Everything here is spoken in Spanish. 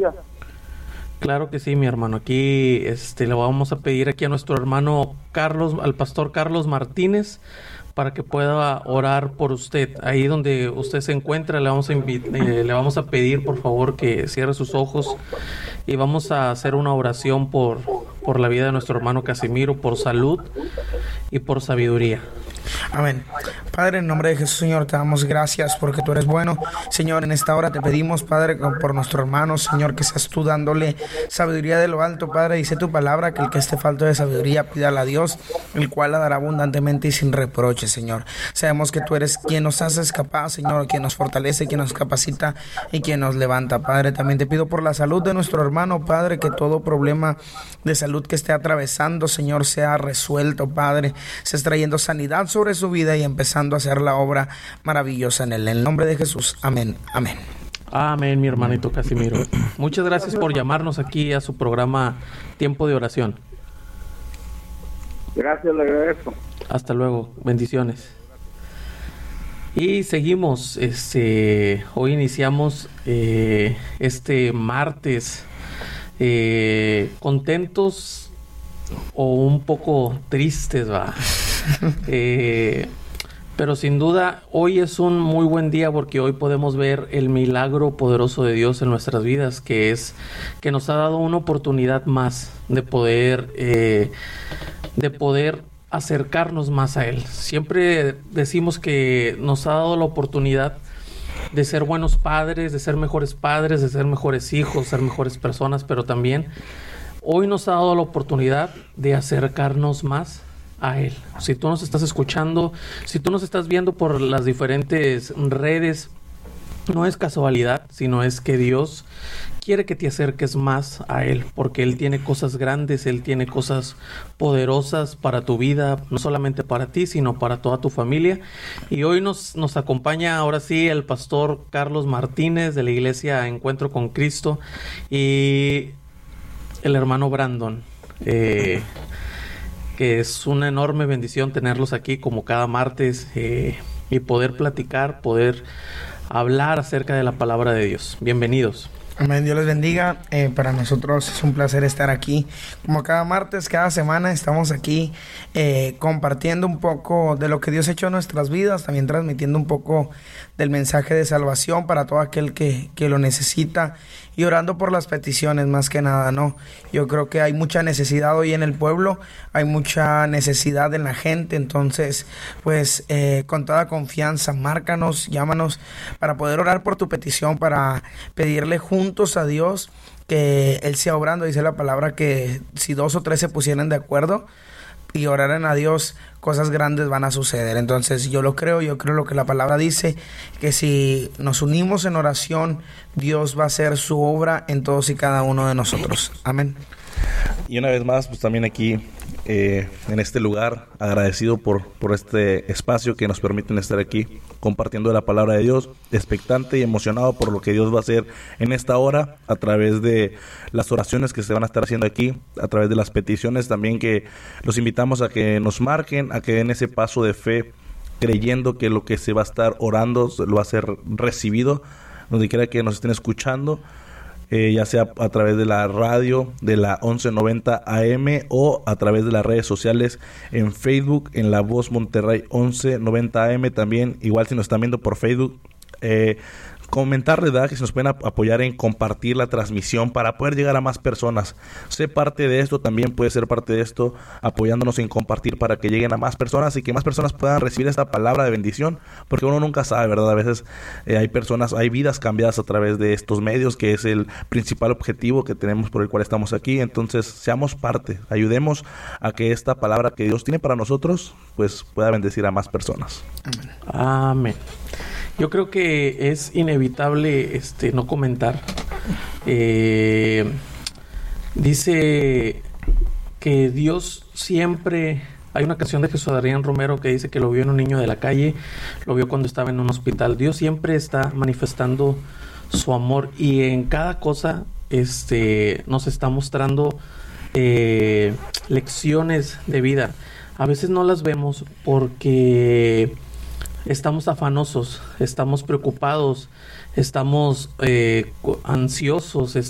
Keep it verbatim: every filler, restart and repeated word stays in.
días. Claro que sí, mi hermano. Aquí este, le vamos a pedir aquí a nuestro hermano Carlos, al pastor Carlos Martínez, para que pueda orar por usted. Ahí donde usted se encuentra, le vamos a invi- eh, le vamos a pedir, por favor, que cierre sus ojos y vamos a hacer una oración por, por la vida de nuestro hermano Casimiro, por salud y por sabiduría. Amén. Padre, en nombre de Jesús, Señor, te damos gracias porque tú eres bueno. Señor, en esta hora te pedimos, Padre, por nuestro hermano, Señor, que seas tú dándole sabiduría de lo alto, Padre. Dice tu palabra que el que esté falto de sabiduría, pídala a Dios, el cual la dará abundantemente y sin reproche, Señor. Sabemos que tú eres quien nos hace capaz, Señor, quien nos fortalece, quien nos capacita y quien nos levanta, Padre. También te pido por la salud de nuestro hermano, Padre, que todo problema de salud que esté atravesando, Señor, sea resuelto, Padre. Se está trayendo sanidad sobre su vida y empezando a hacer la obra maravillosa en él. En el nombre de Jesús. Amén. Amén. Amén, mi hermanito Casimiro. Muchas gracias por llamarnos aquí a su programa Tiempo de Oración. Gracias, le agradezco. Hasta luego. Bendiciones. Y seguimos. Este, hoy iniciamos eh, este martes eh, contentos o un poco tristes, va. eh, pero sin duda hoy es un muy buen día porque hoy podemos ver el milagro poderoso de Dios en nuestras vidas, que es que nos ha dado una oportunidad más de poder eh, de poder acercarnos más a Él. Siempre decimos que nos ha dado la oportunidad de ser buenos padres, de ser mejores padres, de ser mejores hijos, ser mejores personas, pero también hoy nos ha dado la oportunidad de acercarnos más a Él. Si tú nos estás escuchando, si tú nos estás viendo por las diferentes redes, no es casualidad, sino es que Dios quiere que te acerques más a Él, porque Él tiene cosas grandes, Él tiene cosas poderosas para tu vida, no solamente para ti, sino para toda tu familia. Y hoy nos, nos acompaña ahora sí el pastor Carlos Martínez de la iglesia Encuentro con Cristo y el hermano Brandon, eh, que es una enorme bendición tenerlos aquí como cada martes eh, y poder platicar, poder hablar acerca de la palabra de Dios. Bienvenidos. Amén, Dios les bendiga. Eh, para nosotros es un placer estar aquí. Como cada martes, cada semana estamos aquí eh, compartiendo un poco de lo que Dios ha hecho en nuestras vidas, también transmitiendo un poco del mensaje de salvación para todo aquel que, que lo necesita y orando por las peticiones más que nada, ¿no? Yo creo que hay mucha necesidad hoy en el pueblo, hay mucha necesidad en la gente, entonces pues eh, con toda confianza, márcanos, llámanos para poder orar por tu petición, para pedirle juntos a Dios que Él sea obrando. Dice la palabra que si dos o tres se pusieran de acuerdo y oraran a Dios, cosas grandes van a suceder. Entonces yo lo creo, yo creo lo que la palabra dice, que si nos unimos en oración, Dios va a hacer su obra en todos y cada uno de nosotros. Amén. Y una vez más, pues también aquí eh, en este lugar, agradecido por, por este espacio que nos permiten estar aquí compartiendo la palabra de Dios, expectante y emocionado por lo que Dios va a hacer en esta hora a través de las oraciones que se van a estar haciendo aquí, a través de las peticiones también, que los invitamos a que nos marquen, a que den ese paso de fe creyendo que lo que se va a estar orando lo va a ser recibido donde quiera que nos estén escuchando. Eh, ya sea a través de la radio de la once noventa A M o a través de las redes sociales en Facebook, en La Voz Monterrey once noventa A M también. Igual si nos están viendo por Facebook, eh, comentarles, ¿verdad?, que se nos pueden ap- apoyar en compartir la transmisión para poder llegar a más personas. Sé parte de esto, también puede ser parte de esto, apoyándonos en compartir para que lleguen a más personas y que más personas puedan recibir esta palabra de bendición, porque uno nunca sabe, ¿verdad? A veces eh, hay personas, hay vidas cambiadas a través de estos medios, que es el principal objetivo que tenemos por el cual estamos aquí. Entonces, seamos parte, ayudemos a que esta palabra que Dios tiene para nosotros, pues pueda bendecir a más personas. Amén. Amén. Yo creo que es inevitable este no comentar. Eh, dice que Dios siempre... Hay una canción de Jesús Adrián Romero que dice que lo vio en un niño de la calle, lo vio cuando estaba en un hospital. Dios siempre está manifestando su amor y en cada cosa este, nos está mostrando eh, lecciones de vida. A veces no las vemos porque... estamos afanosos, estamos preocupados, estamos eh, ansiosos,